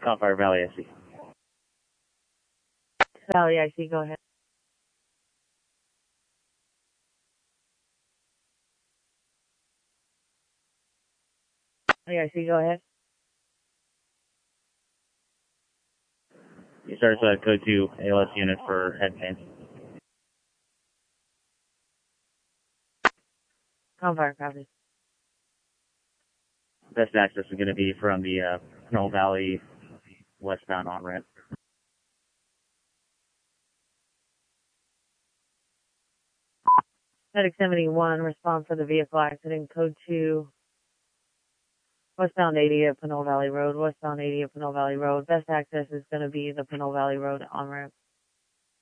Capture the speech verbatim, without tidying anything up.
Campfire Valley, I C. Valley, I C, go ahead. Valley, I C, go ahead. You start uh, code two, A L S unit for head pain. Campfire, copy. Best access is going to be from the uh, Pinole Valley westbound on-ramp. Medic seventy-one, respond for the vehicle accident, code two, westbound eighty at Pinole Valley Road, westbound eighty at Pinole Valley Road. Best access is going to be the Pinole Valley Road on-ramp.